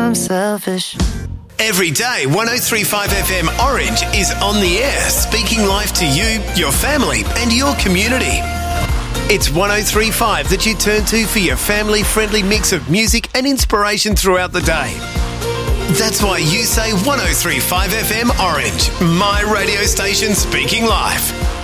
I'm selfish. Every day, 103.5 FM Orange is on the air, speaking life to you, your family and your community. It's 103.5 that you turn to for your family-friendly mix of music and inspiration throughout the day. That's why you say 103.5 FM Orange, my radio station speaking life.